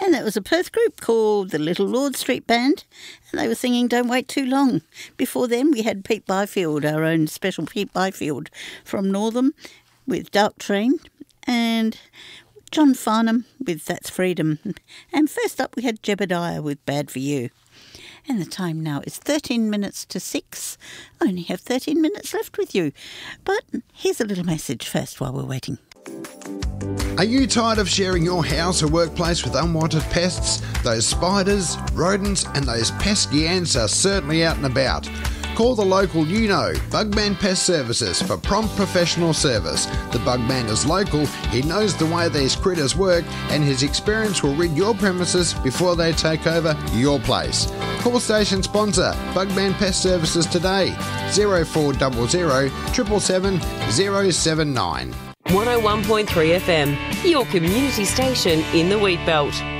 And that was a Perth group called the Little Lord Street Band, and they were singing Don't Wait Too Long. Before then, we had Pete Byfield, our own special Pete Byfield from Northam with Dark Train, and John Farnham with That's Freedom. And first up, we had Jebediah with Bad For You. And the time now is 13 minutes to 6. I only have 13 minutes left with you. But here's a little message first while we're waiting. Are you tired of sharing your house or workplace with unwanted pests? Those spiders, rodents and those pesky ants are certainly out and about. Call the local Bugman Pest Services for prompt professional service. The Bugman is local, he knows the way these critters work, and his experience will rid your premises before they take over your place. Call station sponsor Bugman Pest Services today, 0400 777 079. 101.3 FM, your community station in the Wheatbelt.